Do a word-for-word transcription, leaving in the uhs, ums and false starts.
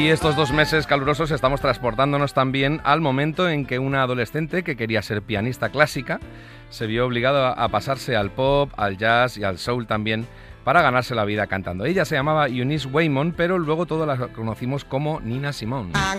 Y estos dos meses calurosos estamos transportándonos también al momento en que una adolescente que quería ser pianista clásica se vio obligada a pasarse al pop, al jazz y al soul también para ganarse la vida cantando. Ella se llamaba Eunice Waymon, pero luego todos la conocimos como Nina Simone.